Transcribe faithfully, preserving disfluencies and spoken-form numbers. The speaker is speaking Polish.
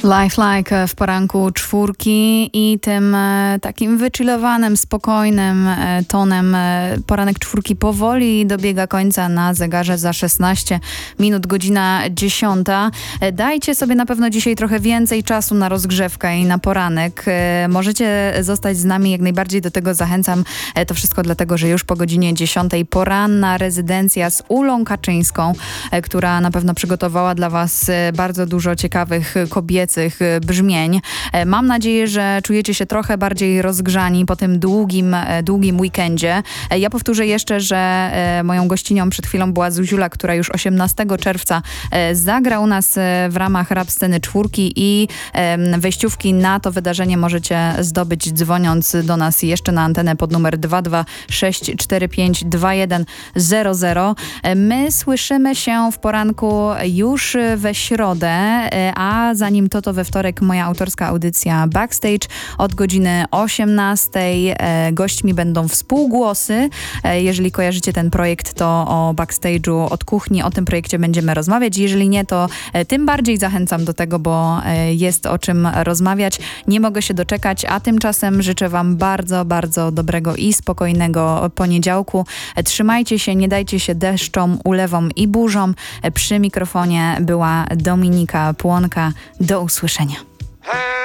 Lifelike w poranku czwórki i tym e, takim wychillowanym, spokojnym e, tonem e, poranek czwórki powoli dobiega końca na zegarze za szesnaście minut, godzina dziesiąta. E, dajcie sobie na pewno dzisiaj trochę więcej czasu na rozgrzewkę i na poranek. E, możecie zostać z nami, jak najbardziej do tego zachęcam. E, to wszystko dlatego, że już po godzinie dziesiątej poranna rezydencja z Ulą Kaczyńską, e, która na pewno przygotowała dla was e, bardzo dużo ciekawych kobiecych brzmień. Mam nadzieję, że czujecie się trochę bardziej rozgrzani po tym długim, długim weekendzie. Ja powtórzę jeszcze, że moją gościnią przed chwilą była Zuziula, która już osiemnastego czerwca zagra u nas w ramach Rap Sceny czwórki i wejściówki na to wydarzenie możecie zdobyć dzwoniąc do nas jeszcze na antenę pod numer dwa dwa sześć cztery pięć dwa jeden zero zero. My słyszymy się w poranku już we środę, a zanim to, to we wtorek moja autorska audycja Backstage od godziny osiemnastej. Gośćmi będą współgłosy. Jeżeli kojarzycie ten projekt, to o Backstage'u od kuchni, o tym projekcie będziemy rozmawiać. Jeżeli nie, to tym bardziej zachęcam do tego, bo jest o czym rozmawiać. Nie mogę się doczekać, a tymczasem życzę wam bardzo, bardzo dobrego i spokojnego poniedziałku. Trzymajcie się, nie dajcie się deszczom, ulewom i burzom. Przy mikrofonie była Dominika Płonka. Do usłyszenia.